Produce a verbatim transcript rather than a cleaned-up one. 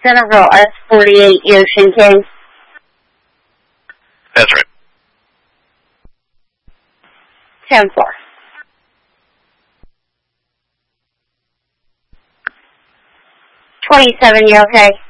Centerville S forty-eight, Ocean King. That's right. ten four. twenty-seven, you okay?